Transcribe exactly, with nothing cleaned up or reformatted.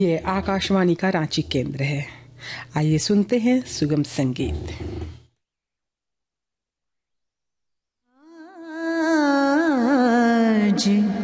ये आकाशवाणी का रांची केंद्र है। आइए सुनते हैं सुगम संगीत। आज